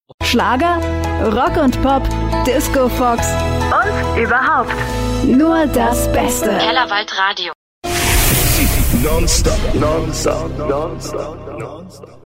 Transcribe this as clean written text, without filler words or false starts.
Schlager, Rock und Pop, Disco Fox und überhaupt nur das Beste. Kellerwald Radio. Non-stop.